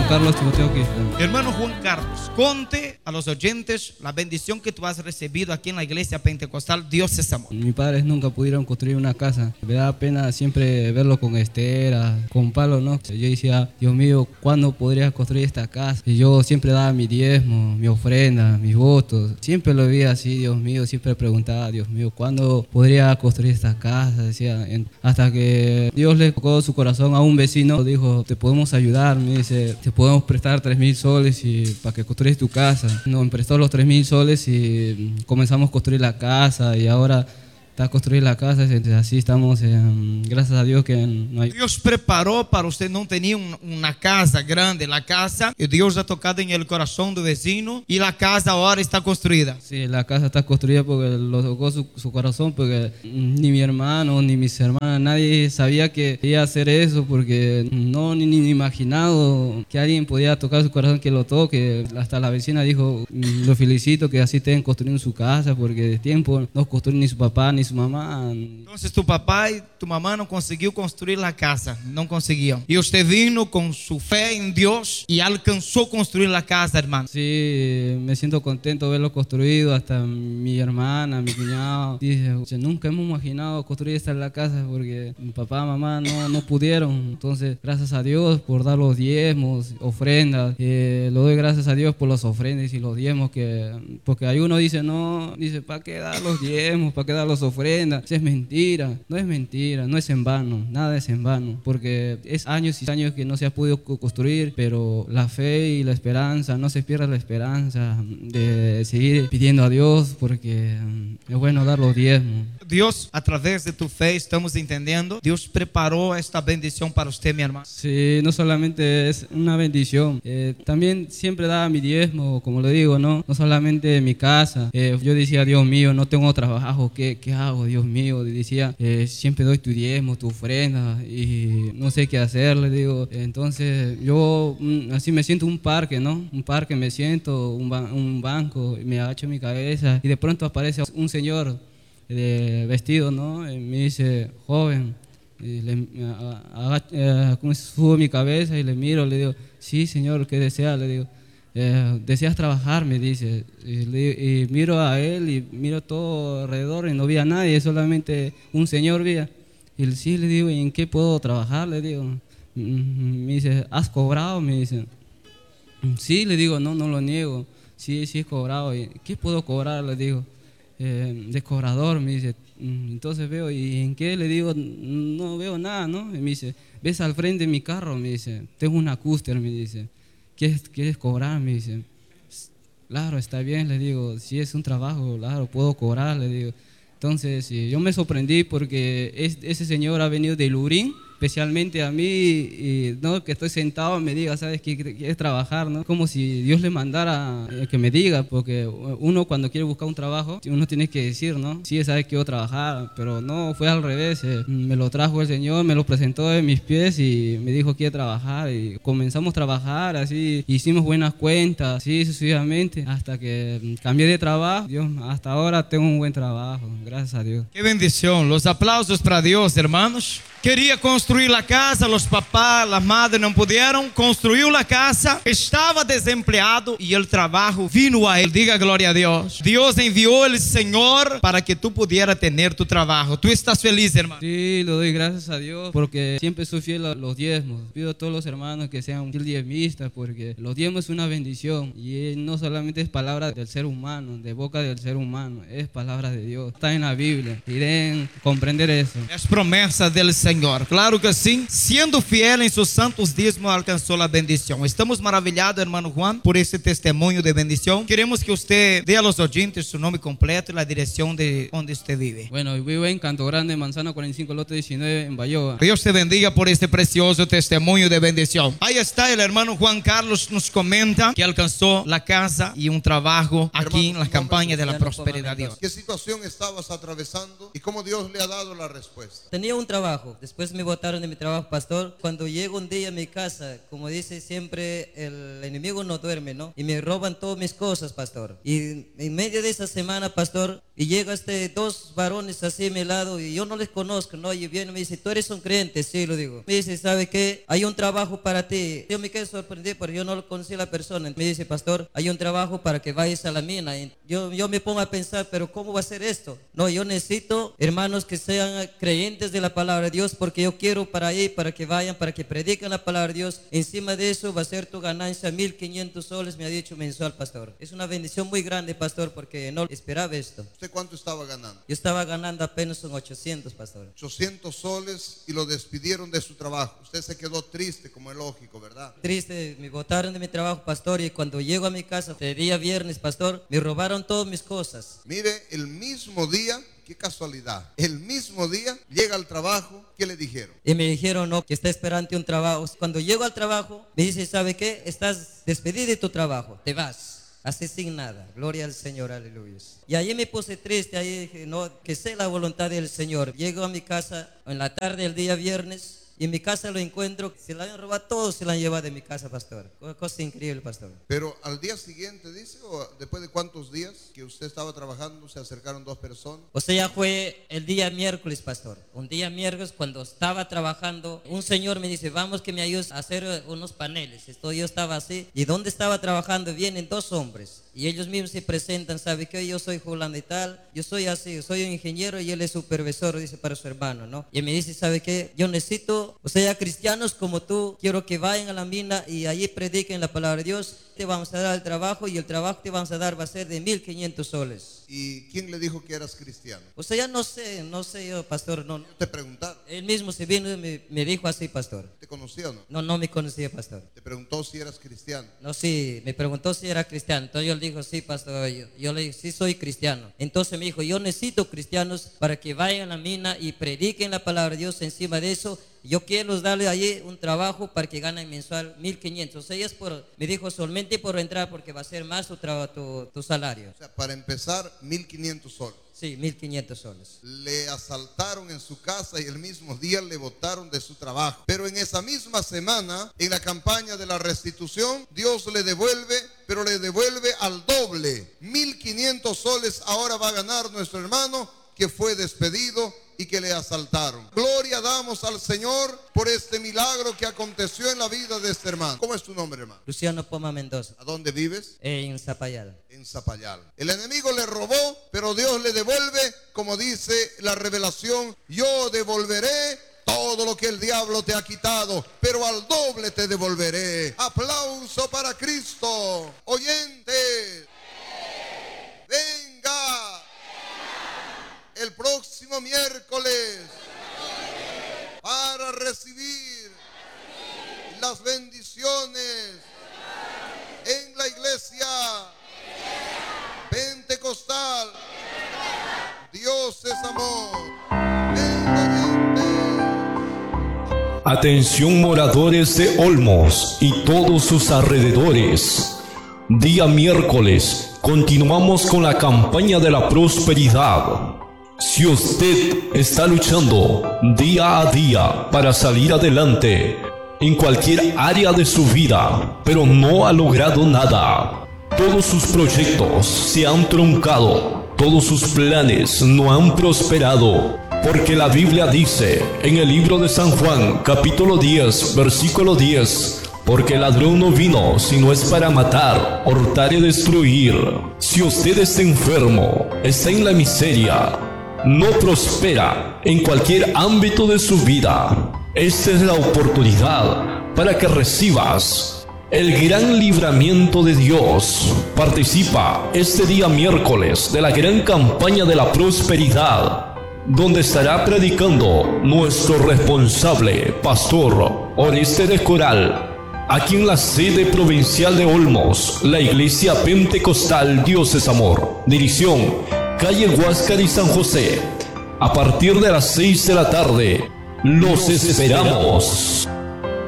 Juan Carlos Timoteo Quispe. Hermano Juan Carlos, conte a los oyentes la bendición que tú has recibido aquí en la iglesia pentecostal Dios es Amor. Mis padres nunca pudieron construir una casa. Me da pena siempre verlo con esteras, con palos, ¿no? Yo decía, Dios mío, ¿cuándo podría construir esta casa? Y yo siempre daba mi diezmo, mi ofrenda, mis votos. Siempre lo veía así, Dios mío, siempre preguntaba, Dios mío, ¿cuándo podría construir esta casa? Decía, hasta que Dios le tocó su corazón a un vecino, dijo, te podemos ayudar, me dice, te podemos prestar 3,000 soles para que construyas tu casa. Nos prestó los 3,000 soles y comenzamos a construir la casa y ahora está construir la casa, así estamos, gracias a Dios que no hay... Dios preparó para usted, no tenía una casa grande, la casa, y Dios ha tocado en el corazón del vecino y la casa ahora está construida. Sí, la casa está construida porque lo tocó su corazón, porque ni mi hermano, ni mis hermanas, nadie sabía que iba a hacer eso, porque no ni imaginado que alguien podía tocar su corazón, que lo toque. Hasta la vecina dijo, lo felicito que así estén construyendo su casa, porque de tiempo no construyen ni su papá ni su mamá. Entonces tu papá y tu mamá no consiguió construir la casa, no consiguió. Y usted vino con su fe en Dios y alcanzó construir la casa, hermano. Sí, me siento contento de verlo construido. Hasta mi hermana, mi cuñado dice, nunca hemos imaginado construir esta en la casa porque mi papá, mamá no pudieron. Entonces, gracias a Dios por dar los diezmos, ofrendas. Lo doy gracias a Dios por los ofrendas y los diezmos, porque hay uno dice, ¿para qué dar los diezmos? ¿Para qué dar los ofrendas? Es mentira, no es en vano, nada es en vano, porque es años y años que no se ha podido construir, pero la fe y la esperanza, no se pierda la esperanza de seguir pidiendo a Dios, porque es bueno dar los diezmos. Dios, a través de tu fe, estamos entendiendo, Dios preparó esta bendición para usted, mi hermano. Sí, no solamente es una bendición, también siempre daba mi diezmo, como lo digo, no solamente mi casa. Yo decía, Dios mío, no tengo trabajo, ¿qué hago, Dios mío? Decía, siempre doy tu diezmo, tu ofrenda y no sé qué hacer, le digo. Entonces yo así me siento un parque, ¿no? Un parque me siento, un banco, me agacho mi cabeza y de pronto aparece un señor vestido, ¿no? Y me dice, joven, y subo mi cabeza y le miro, le digo, sí, señor, ¿qué desea? Le digo, deseas trabajar, me dice, y miro a él y miro todo alrededor y no vi a nadie, solamente un señor vi. Y sí, le digo, ¿y en qué puedo trabajar? Le digo, me dice, ¿has cobrado? Me dice, sí, le digo, no lo niego, sí he cobrado. ¿Y qué puedo cobrar? Le digo, de cobrador, me dice. Entonces veo, ¿y en qué? Le digo, no veo nada, ¿no? Y me dice, ¿ves al frente de mi carro? Me dice, tengo una Custer, me dice, ¿quieres cobrar? Me dice, claro, está bien, le digo, si es un trabajo, claro, puedo cobrar, le digo. Entonces yo me sorprendí porque ese señor ha venido de Lurín, especialmente a mí, y, ¿no? Que estoy sentado, me diga, ¿sabes qué quieres trabajar? ¿No? Como si Dios le mandara que me diga, porque uno cuando quiere buscar un trabajo, uno tiene que decir, ¿no? Sí, sabes que quiero trabajar, pero no, fue al revés. Me lo trajo el Señor, me lo presentó en mis pies y me dijo, quiere trabajar, y comenzamos a trabajar, así, hicimos buenas cuentas, así sucesivamente, hasta que cambié de trabajo. Dios, hasta ahora tengo un buen trabajo, gracias a Dios. Qué bendición, los aplausos para Dios, hermanos. Quería construir la casa, los papás, las madres no pudieron, construyó la casa, estaba desempleado y el trabajo vino a él. Diga gloria a Dios. Dios envió el Señor para que tú pudieras tener tu trabajo. ¿Tú estás feliz, hermano? Sí, lo doy gracias a Dios porque siempre soy fiel a los diezmos. Pido a todos los hermanos que sean diezmistas porque los diezmos es una bendición y no solamente es palabra del ser humano, de boca del ser humano, es palabra de Dios. Está en la Biblia y deben comprender eso. Es promesa del Señor. Claro que sí, siendo fiel en sus santos diezmos alcanzó la bendición. Estamos maravillados, hermano Juan, por ese testimonio de bendición. Queremos que usted dé a los oyentes su nombre completo y la dirección de donde usted vive. Bueno, vivo en Canto Grande, Manzana 45, lote 19, en Bayoa. Dios te bendiga por este precioso testimonio de bendición. Ahí está el hermano Juan Carlos, nos comenta que alcanzó la casa y un trabajo aquí en la campaña de la prosperidad. Dios. ¿Qué situación estabas atravesando y cómo Dios le ha dado la respuesta? Tenía un trabajo, después me botaron de mi trabajo, pastor. Cuando llego un día a mi casa, como dice siempre, el enemigo no duerme, ¿no? Y me roban todas mis cosas, pastor. Y en medio de esa semana, pastor, Y llega dos varones así a mi lado y yo no les conozco, ¿no? Y viene y me dice, ¿tú eres un creyente? Sí, lo digo. Me dice, ¿sabe qué? Hay un trabajo para ti. Yo me quedé sorprendido porque yo no lo conocí a la persona. Me dice, pastor, hay un trabajo para que vayas a la mina. Y yo me pongo a pensar, pero ¿cómo va a ser esto? No, yo necesito hermanos que sean creyentes de la palabra de Dios, porque yo quiero para ahí, para que vayan, para que prediquen la palabra de Dios. Encima de eso va a ser tu ganancia 1,500 soles, me ha dicho mensual, pastor. Es una bendición muy grande, pastor, porque no esperaba esto. ¿Usted cuánto estaba ganando? Yo estaba ganando apenas un 800, pastor. 800 soles y lo despidieron de su trabajo. Usted se quedó triste, como es lógico, ¿verdad? Triste, me botaron de mi trabajo, pastor, y cuando llego a mi casa, el día viernes, pastor, me robaron todas mis cosas. Mire, el mismo día, qué casualidad, el mismo día llega al trabajo, ¿qué le dijeron? Y me dijeron, no, que está esperando un trabajo. Cuando llego al trabajo, me dice, ¿sabe qué? Estás despedido de tu trabajo, te vas. Así sin nada, gloria al Señor, aleluya. Y ahí me puse triste, ahí dije, no, que sea la voluntad del Señor. Llego a mi casa en la tarde del día viernes y en mi casa lo encuentro, se la han robado todo, se la han llevado de mi casa, pastor. Cosa increíble, pastor. Pero al día siguiente, dice, o después de cuántos días que usted estaba trabajando, se acercaron dos personas. O sea, fue el día miércoles, pastor. Un día miércoles, cuando estaba trabajando, un señor me dice, vamos que me ayudes a hacer unos paneles. Yo estaba así, y donde estaba trabajando vienen dos hombres. Y ellos mismos se presentan, ¿sabe qué? Yo soy fulano y tal, yo soy así, soy un ingeniero y él es supervisor, dice, para su hermano, ¿no? Y él me dice, ¿sabe qué? Yo necesito, o sea, cristianos como tú, quiero que vayan a la mina y allí prediquen la palabra de Dios. Te vamos a dar el trabajo y el trabajo que te vamos a dar va a ser de 1,500 soles. ¿Y quién le dijo que eras cristiano? O sea, ya no sé yo, pastor, no. Te preguntaron. Él mismo se vino y me dijo así, pastor. ¿Te conocía o no? No, no me conocía, pastor. Te preguntó si eras cristiano. No, sí, me preguntó si era cristiano. Entonces yo le dije, sí, pastor, yo le dije, sí soy cristiano. Entonces me dijo, yo necesito cristianos para que vayan a la mina y prediquen la palabra de Dios. Encima de eso, yo quiero darle allí un trabajo para que ganen mensual 1,500. O sea, me dijo solamente por entrar, porque va a ser más tu salario. O sea, para empezar, 1,500 soles. Sí, 1,500 soles. Le asaltaron en su casa y el mismo día le botaron de su trabajo. Pero en esa misma semana, en la campaña de la restitución, Dios le devuelve, pero le devuelve al doble. 1,500 soles ahora va a ganar nuestro hermano que fue despedido y que le asaltaron. Gloria damos al Señor por este milagro que aconteció en la vida de este hermano. ¿Cómo es tu nombre, hermano? Luciano Poma Mendoza. ¿A dónde vives? En Zapallada. En Zapallal. El enemigo le robó, pero Dios le devuelve, como dice la revelación, yo devolveré todo lo que el diablo te ha quitado, pero al doble te devolveré. Aplauso para Cristo. Oyentes, venga el próximo miércoles para recibir las bendiciones en la iglesia pentecostal. Dios es amor. Atención, moradores de Olmos y todos sus alrededores. Día miércoles continuamos con la campaña de la prosperidad. Si usted está luchando día a día para salir adelante en cualquier área de su vida, pero no ha logrado nada, todos sus proyectos se han truncado, todos sus planes no han prosperado, porque la Biblia dice en el libro de San Juan, capítulo 10, versículo 10, porque el ladrón no vino sino es para matar, hurtar y destruir. Si usted está enfermo, está en la miseria, no prospera en cualquier ámbito de su vida, esta es la oportunidad para que recibas el gran libramiento de Dios. Participa este día miércoles de la gran campaña de la prosperidad, donde estará predicando nuestro responsable, pastor Oreste de Coral, aquí en la sede provincial de Olmos, la iglesia pentecostal Dios es Amor. Dirección, calle Huáscar y San José. A partir de las 6 de la tarde, los esperamos.